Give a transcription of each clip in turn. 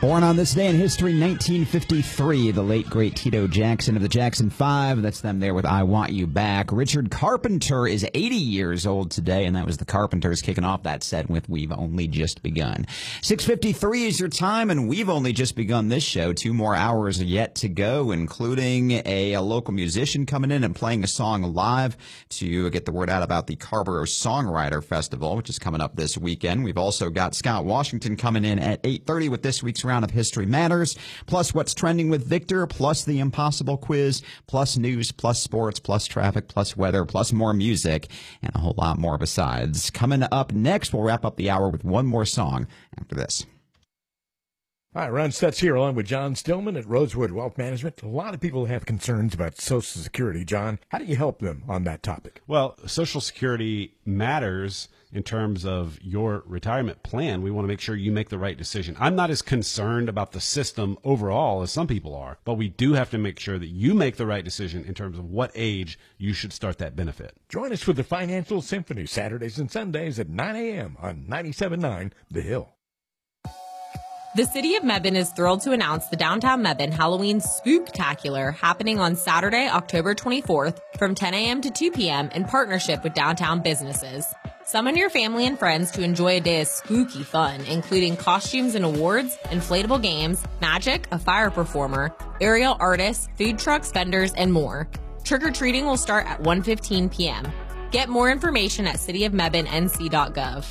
Born on this day in history, 1953, the late, great Tito Jackson of the Jackson 5. That's them there with I Want You Back. Richard Carpenter is 80 years old today, and that was the Carpenters kicking off that set with We've Only Just Begun. 6:53 is your time, and we've only just begun this show. 2 more hours are yet to go, including a local musician coming in and playing a song live to get the word out about the Carrboro Songwriter Festival, which is coming up this weekend. We've also got Scott Washington coming in at 8:30 with this week's round of History Matters, plus what's trending with Victor, plus the Impossible Quiz, plus news, plus sports, plus traffic, plus weather, plus more music, and a whole lot more besides. Coming up next, we'll wrap up the hour with one more song after this. Hi, Ron Stutz here, along with John Stillman at Rosewood Wealth Management. A lot of people have concerns about Social Security. John, how do you help them on that topic? Well, Social Security matters in terms of your retirement plan. We want to make sure you make the right decision. I'm not as concerned about the system overall as some people are, but we do have to make sure that you make the right decision in terms of what age you should start that benefit. Join us for the Financial Symphony, Saturdays and Sundays at 9 a.m. on 97.9 The Hill. The City of Mebane is thrilled to announce the Downtown Mebane Halloween Spooktacular happening on Saturday, October 24th from 10 a.m. to 2 p.m. in partnership with downtown businesses. Summon your family and friends to enjoy a day of spooky fun, including costumes and awards, inflatable games, magic, a fire performer, aerial artists, food trucks, vendors, and more. Trick-or-treating will start at 1:15 p.m. Get more information at cityofmebanenc.gov.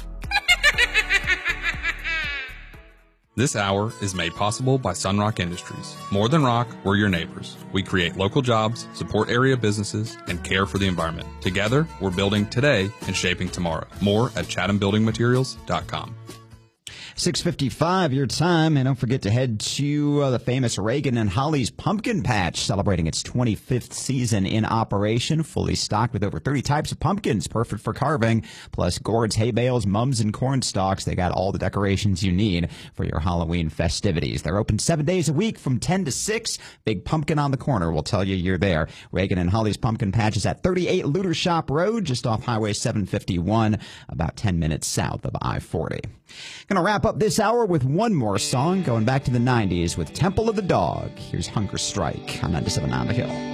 This hour is made possible by Sunrock Industries. More than rock, we're your neighbors. We create local jobs, support area businesses, and care for the environment. Together, we're building today and shaping tomorrow. More at chathambuildingmaterials.com. 6:55 your time, and don't forget to head to the famous Reagan and Holly's Pumpkin Patch, celebrating its 25th season in operation. Fully stocked with over 30 types of pumpkins, perfect for carving, plus gourds, hay bales, mums, and corn stalks. They got all the decorations you need for your Halloween festivities. They're open 7 days a week from 10 to 6. Big pumpkin on the corner will tell you you're there. Reagan and Holly's Pumpkin Patch is at 38 Luter Shop Road, just off Highway 751, about 10 minutes south of I-40. Going to wrap up this hour with one more song, going back to the 90s with Temple of the Dog. Here's Hunger Strike on 97.9 The Hill.